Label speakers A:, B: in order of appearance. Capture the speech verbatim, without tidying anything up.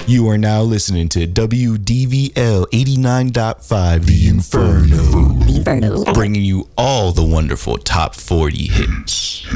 A: You are now listening to W D V L eighty-nine point five, The Inferno.
B: Inferno.
A: Bringing you all the wonderful top forty hits.